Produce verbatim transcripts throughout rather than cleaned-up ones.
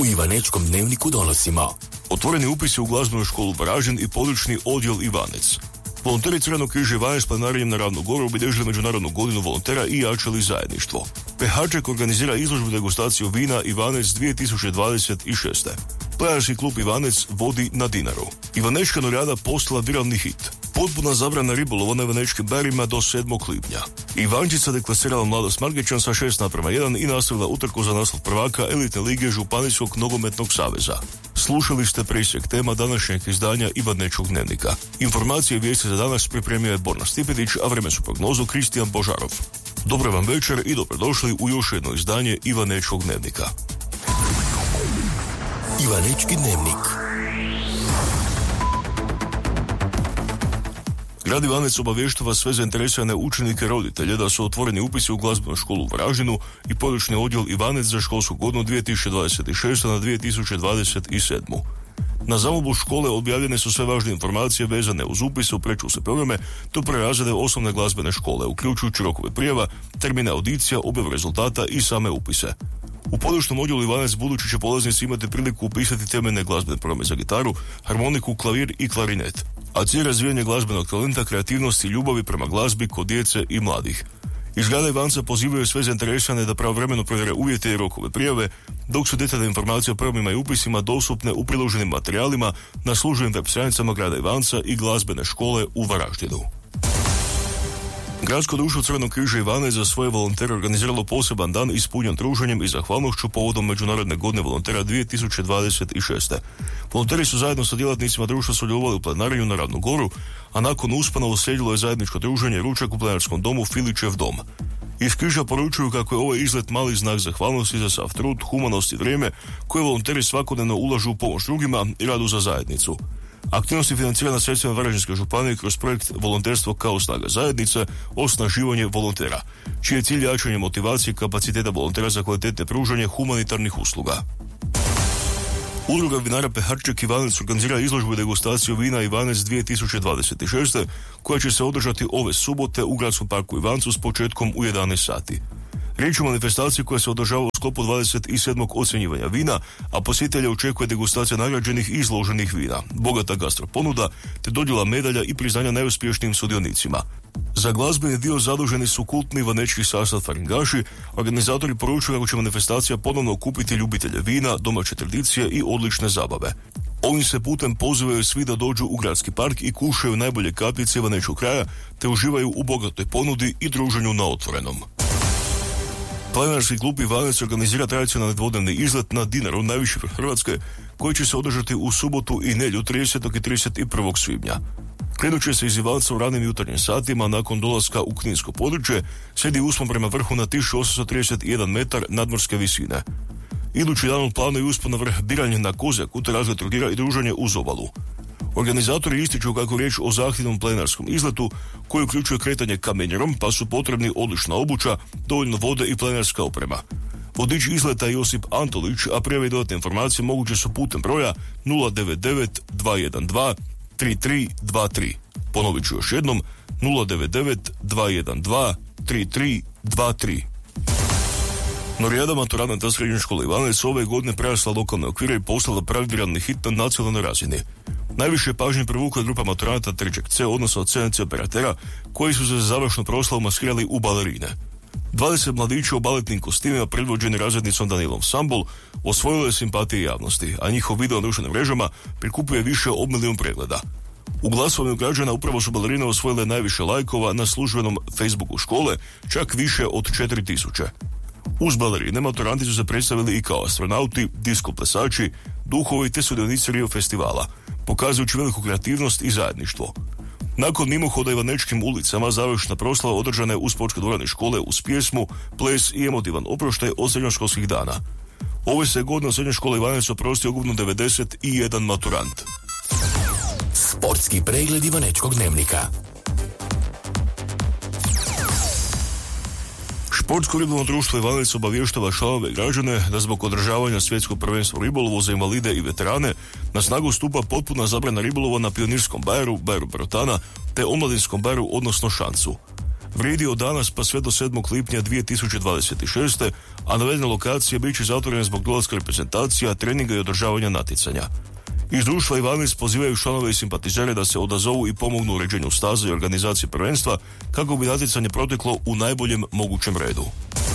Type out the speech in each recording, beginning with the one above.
U Ivanečkom dnevniku donosimo otvoreni upisi u glazbenu školu Varaždin i područni odjel Ivanec. Volonteri Crvenog križa Ivanec planarenjem na Ravnu Goru obilježili Međunarodnu godinu volontera i jačali zajedništvo. Pehaček organizira izložbu degustaciju vina Ivanec dvije tisuće dvadeset šeste. Plajarski klub Ivanec vodi na Dinaru. Ivanečka norijada postala viralni hit. Potpuna zabrana ribolova na ivanečkim barima do sedmog lipnja. Ivančica deklasirala Mladost Margečan sa šest naprema jedan i nastavila utrku za naslov prvaka elitne lige Županijskog nogometnog saveza. Slušali ste presjek tema današnjeg izdanja Ivanečkog dnevnika. Informacije i vijesti za danas pripremio je Borna Stipetić, a vremensku prognozu Kristijan Božarov. Dobro vam večer i dobrodošli u još jedno izdanje Ivanečkog dnevnika. Ivanečki dnevnik. Grad Ivanec obavještava sve zainteresirane učenike i roditelje da su otvoreni upisi u glazbenu školu u Varaždinu i područni odjel Ivanec za školsku godinu dvije tisuće dvadeset šeste na dvije tisuće dvadeset sedmu. Na zamolbu škole objavljene su sve važne informacije vezane uz upise u predškolske programe do prve razrede osnovne glazbene škole, uključujući rokove prijava, termine audicija, objavu rezultata i same upise. U područnom odjelu Ivanec budući će polaznici imati priliku upisati temeljne glazbene programe za gitaru, harmoniku, klavir i klarinet, a cilj razvijanje glazbenog talenta, kreativnosti i ljubavi prema glazbi kod djece i mladih. Iz grada Ivanca pozivaju sve zainteresirane da pravovremeno provjere uvjete i rokove prijave, dok su detaljne informacije o programima i upisima dostupne u priloženim materijalima na službenim web stranicama grada Ivanca i glazbene škole u Varaždinu. Gradsko društvo Crvenog križa Ivanec za svoje volontere organiziralo poseban dan ispunjen druženjem i zahvalnošću povodom Međunarodne godine volontera dvije tisuće dvadeset šeste. Volonteri su zajedno sa djelatnicima društva sudjelovali u planarenju na Ravnu Goru, a nakon uspona uslijedilo je zajedničko druženje i ručak u planarskom domu Filićev dom. Iz križa poručuju kako je ovaj izlet mali znak zahvalnosti za sav trud, humanost i vrijeme koje volonteri svakodnevno ulažu u pomoć drugima i radu za zajednicu. Aktivnost je financirana sredstvima Varaždinske županije kroz projekt Volonterstvo kao snaga zajednice, osnaživanje volontera, čiji je cilj jačanje motivacije i kapaciteta volontera za kvalitetne pružanje humanitarnih usluga. Udruga vinara Pehaček Ivanec organizira izložbu i degustaciju vina Ivanec dvije tisuće dvadeset šeste koja će se održati ove subote u Gradskom parku Ivancu s početkom u jedanaest sati. Riječ je o manifestaciji koja se održava u sklopu dvadeset sedmog ocjenjivanja vina, a posjetitelja očekuje degustacija nagrađenih i izloženih vina, bogata gastroponuda te dodjela medalja i priznanja najuspješnijim sudionicima. Za glazbeni dio zaduženi su kultni ivanečki sastav Faringaši. Organizatori poručuju kako će manifestacija ponovno okupiti ljubitelje vina, domaće tradicije i odlične zabave. Ovim se putem pozivaju svi da dođu u Gradski park i kušaju najbolje kapljice ivanečkog kraja te uživaju u bogatoj ponudi i druženju na otvorenom. Planinarski klub Ivanec organizira tradicionalni dvodnevni izlet na Dinaru, najviši vrh Hrvatske, koji će se održati u subotu i nedjelju tridesetog i trideset prvog svibnja. Krenut će se iz Ivanca u ranim jutarnjim satima, nakon dolaska u kninsko područje, slijedi uspon prema vrhu na tisuću osamsto trideset jedan metar nadmorske visine. Idući dan u planu je uspon na vrh Biranje na Kozjaku te razgled Trogira i druženje uz obalu. Organizatori ističu kako je riječ o zahtjevnom planinarskom izletu koji uključuje kretanje kamenjerom, pa su potrebni odlična obuća, dovoljno vode i planinarska oprema. Vodič izleta Josip Antolić, a prijave i dodatne informacije moguće su putem broja nula devet devet dva jedan dva tri tri dva tri. Ponovit ću još jednom nula devet devet dva jedan dva tri tri dva tri. Norijada maturanata srednje škole Ivanec ove godine prerasla lokalne okvire i postala pravi viralni hit na nacionalnoj razini. Najviše pažnje privukla grupa maturanata trećeg C, odnosno C N C operatera, koji su se za završnu proslavu maskirali u balerine. dvadeset mladića u baletnim kostimima predvođeni razrednicom Danilom Sambol osvojilo je simpatije javnosti, a njihov video na društvenim mrežama prikupuje više od milijun pregleda. U glasovanju građana upravo su balerine osvojile najviše lajkova na službenom Facebooku škole, čak više od četiri tisuće. Uz balerine maturanti su se predstavili i kao astronauti, disko plesači, duhovi te sudionici Rio festivala, pokazujući veliku kreativnost i zajedništvo. Nakon mimohoda Ivanečkim ulicama završna proslava održana je u sportskoj dvorani škole uz pjesmu, ples i emotivan oproštaj od srednjoškolskih dana. Ove se godine od srednje škole Ivanec oprostio ukupno devedeset jedan maturant. Sportski pregled Ivanečkog dnevnika. Športsko ribolovno društvo Ivanec obavještava članove građane da zbog održavanja svjetskog prvenstva u ribolovu za invalide i veterane na snagu stupa potpuna zabrana ribolova na Pionirskom bajeru, bajeru Brotana te omladinskom bajeru, odnosno Šancu. Vrijedi od danas pa sve do sedmog lipnja dvije tisuće dvadeset šeste. a navedene lokacije bit će zatvorene zbog dolaska reprezentacija, treninga i održavanja natjecanja. Iz društva Ivanec pozivaju članove i simpatizere da se odazovu i pomognu uređenju staze i organizacije prvenstva kako bi natjecanje proteklo u najboljem mogućem redu.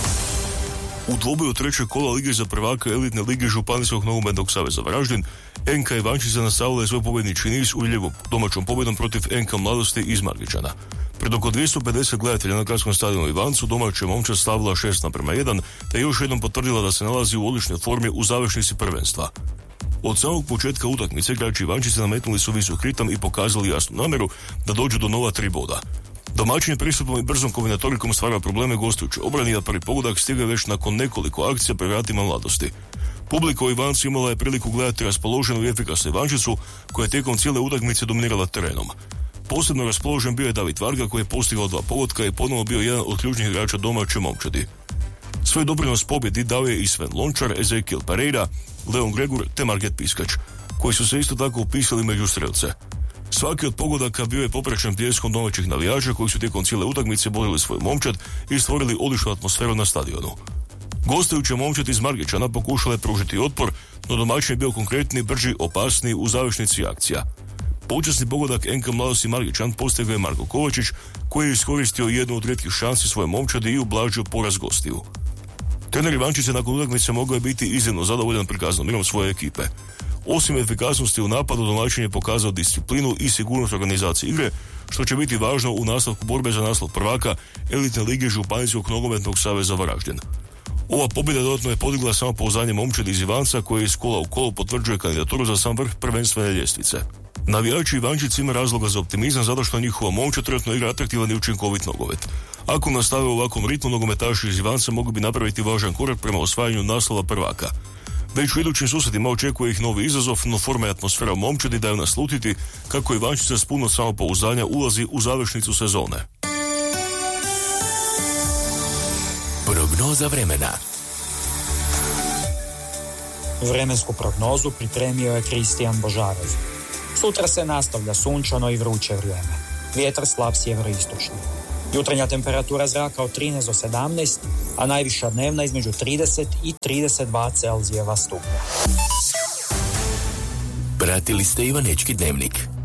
U dvoboju trećeg kola Lige za prvaka elitne lige Županijskog nogometnog saveza Varaždin, en ka Ivančica nastavila je svoj pobjednički niz uvjerljivom domaćom pobjedom protiv en ka Mladosti iz Margičana. Pred oko dvjesto pedeset gledatelja na gradskom stadionu Ivancu domaća momčad stavila šest naprema jedan, te još jednom potvrdila da se nalazi u odličnoj formi u završnici prvenstva. Od samog početka utakmice igrači Ivančice nametnuli su visok ritam i pokazali jasnu namjeru da dođu do nova tri boda. Domaćin je pristupom i brzom kombinatorikom stvarao probleme gostujući obrani, a prvi pogodak stiga već nakon nekoliko akcija pri vratima Mladosti. Publika u Ivancu imala je priliku gledati raspoloženu i efikasnu Ivančicu koja je tijekom cijele utakmice dominirala terenom. Posebno raspoložen bio je David Varga koji je postigao dva pogotka i ponovno bio jedan od ključnih igrača domaće momčadi. Svoj doprinos pobjedi dao je i Sven Lončar, Ezekiel Pereira, Leon Gregur te Marget Piskač, koji su se isto tako upisali među strelce. Svaki od pogodaka bio je popraćen pljeskom domaćih navijača koji su tijekom cijele utakmice borili svoju momčad i stvorili odličnu atmosferu na stadionu. Gostujuća momčad iz Margičana pokušala je pružiti otpor, no domaćin je bio konkretni, brži, opasniji u završnici akcija. Počasni pogodak en ka Mladosti Margičan postigao je Marko Kovačić, koji je iskoristio jednu od rijetkih šansi svoje momčadi i ublažio poraz gostiju. Trener Ivančice nakon utakmice mogao je biti iznimno zadovoljan prikaznom igrom svoje ekipe. Osim efikasnosti u napadu, domaćin je pokazao disciplinu i sigurnost organizacije igre, što će biti važno u nastavku borbe za naslov prvaka elitne lige Županijskog nogometnog saveza Varaždin. Ova pobjeda dodatno je podigla samopouzdanje momčadi iz Ivanca, koji iz kola u kolo potvrđuje kandidaturu za sam vrh prvenstvene ljestvice. Navijači Ivančice ima razloga za optimizam zato što njihova momčad trenutno igra atraktivan i učinkovit nogomet. Ako nastave u ovakvom ritmu, nogometaši iz Ivanca mogu bi napraviti važan korak prema osvajanju naslova prvaka. Već u idućim susretima očekuje ih novi izazov, no forma i atmosfera u momčadi daju naslutiti kako Ivančica s puno samopouzdanja ulazi u završnicu sezone. Prognoza vremena. Vremensku prognozu pripremio je Kristijan Božarov. Sutra se nastavlja sunčano i vruće vrijeme. Vjetar slab sjeveroistočni. Jutarnja temperatura zraka od trinaest do sedamnaest, a najviša dnevna između trideset i trideset dva Celzijeva stupnja. Pratili ste Ivanečki dnevnik.